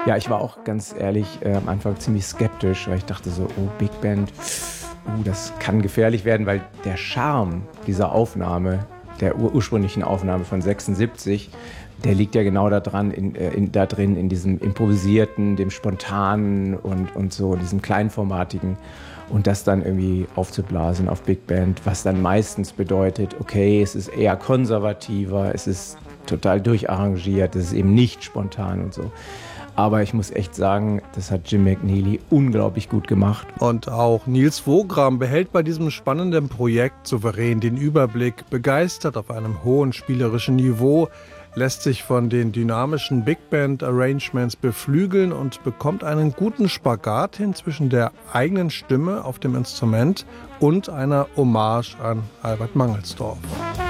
Ja, ich war auch ganz ehrlich am Anfang ziemlich skeptisch, weil ich dachte so, oh, Big Band, das kann gefährlich werden, weil der Charme dieser Aufnahme, der ursprünglichen Aufnahme von 76, der liegt ja genau da dran, da drin, in diesem improvisierten, dem spontanen und so, diesem kleinformatigen. Und das dann irgendwie aufzublasen auf Big Band, was dann meistens bedeutet, okay, es ist eher konservativer, es ist total durcharrangiert, es ist eben nicht spontan und so. Aber ich muss echt sagen, das hat Jim McNeely unglaublich gut gemacht. Und auch Nils Wogram behält bei diesem spannenden Projekt souverän den Überblick, begeistert auf einem hohen spielerischen Niveau, lässt sich von den dynamischen Big Band Arrangements beflügeln und bekommt einen guten Spagat hin zwischen der eigenen Stimme auf dem Instrument und einer Hommage an Albert Mangelsdorff.